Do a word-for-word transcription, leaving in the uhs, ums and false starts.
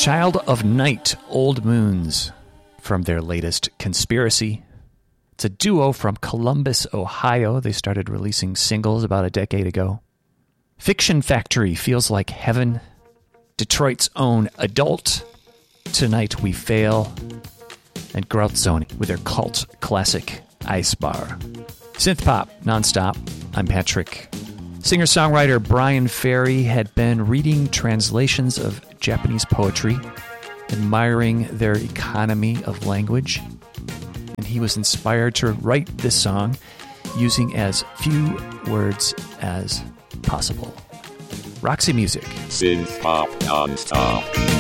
Child of Night, Old Moons, from their latest Conspiracy. It's a duo from Columbus, Ohio. They started releasing singles about a decade ago. Fiction Factory, Feels Like Heaven. Detroit's own Adult, Tonight We Fail. And Growth Zone with their cult classic, Ice Bar. Synth pop, nonstop. I'm Patrick. Singer-songwriter Brian Ferry had been reading translations of Japanese poetry, admiring their economy of language, and he was inspired to write this song using as few words as possible. Roxy Music. Synth pop nonstop.